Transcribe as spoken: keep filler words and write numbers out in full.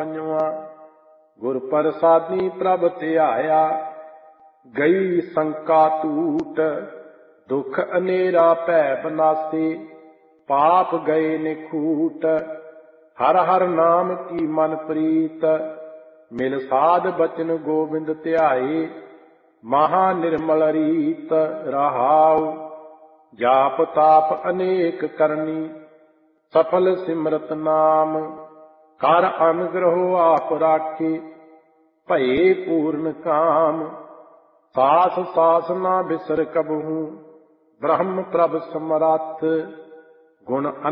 ਪੰਜਵਾਂ। ਗੁਰ ਪ੍ਰਸਾਦੀ ਪ੍ਰਭ ਧਿਆਇਆ, ਗਈ ਸੰਕਾ ਟੂਟ। ਦੁਖ ਅਨੇਰਾ ਭੈ ਬਨਾਸੀ, ਪਾਪ ਗਏ ਨਿਖੂਟ। ਹਰ ਹਰ ਨਾਮ ਕੀ ਮਨ ਪ੍ਰੀਤ, ਮਿਲ ਸਾਧ ਬਚਨ ਗੋਬਿੰਦ ਧਿਆਏ। ਮਹਾ ਨਿਰਮਲ ਰੀਤ ਰਹਾਉ, ਜਾਪ ਤਾਪ ਅਨੇਕ ਕਰਨੀ। ਸਫਲ ਸਿਮਰਤ ਨਾਮ, ਕਰ ਅਨੁਗ੍ਰਹੁ ਆਪ ਰਾਖੇ। ਭਏ ਪੂਰਨ ਕਾਮ, ਸਾਸ ਸਾਸ ਨਾ ਬਿਸਰ ਕਬਹੂ। ਬ੍ਰਹਮ ਪ੍ਰਭ ਸਮਰੱਥ, ਗੁਣ